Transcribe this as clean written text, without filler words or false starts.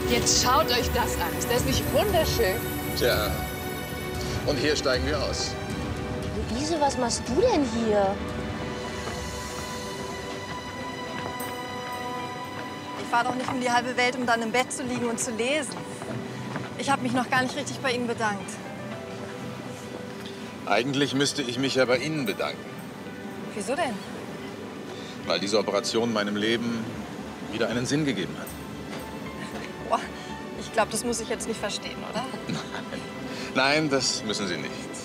Jetzt schaut euch das an. Ist das nicht wunderschön? Tja, und hier steigen wir aus. Luise, was machst du denn hier? Ich fahre doch nicht um die halbe Welt, um dann im Bett zu liegen und zu lesen. Ich habe mich noch gar nicht richtig bei Ihnen bedankt. Eigentlich müsste ich mich ja bei Ihnen bedanken. Wieso denn? Weil diese Operation meinem Leben wieder einen Sinn gegeben hat. Boah, ich glaube, das muss ich jetzt nicht verstehen, oder? Nein, das müssen Sie nicht.